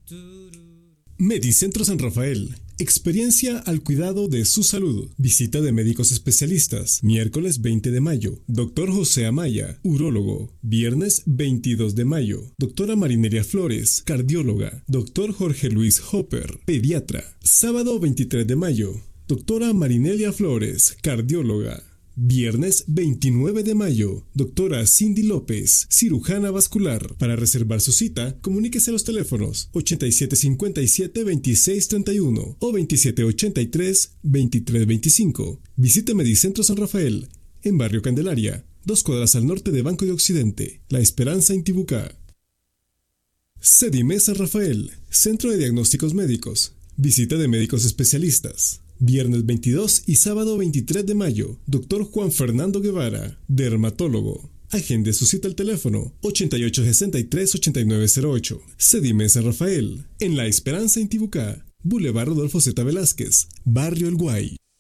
Medicentro San Rafael. Experiencia al cuidado de su salud. Visita de médicos especialistas. Miércoles 20 de mayo. Doctor José Amaya, urólogo. Viernes 22 de mayo. Doctora Marinelia Flores, cardióloga. Doctor Jorge Luis Hopper, pediatra. Sábado 23 de mayo. Doctora Marinelia Flores, cardióloga. Viernes 29 de mayo, doctora Cindy López, cirujana vascular. Para reservar su cita, comuníquese a los teléfonos 8757-2631 o 2783-2325. Visite Medicentro San Rafael, en Barrio Candelaria, 2 cuadras al norte de Banco de Occidente, La Esperanza, Intibucá. CEDIME San Rafael, Centro de Diagnósticos Médicos. Visita de médicos especialistas. Viernes 22 y sábado 23 de mayo, Dr. Juan Fernando Guevara, dermatólogo. Agende su cita al teléfono 8863-8908. CEDIME San Rafael, en La Esperanza, Intibucá, Boulevard Rodolfo Z. Velázquez, Barrio El Guay.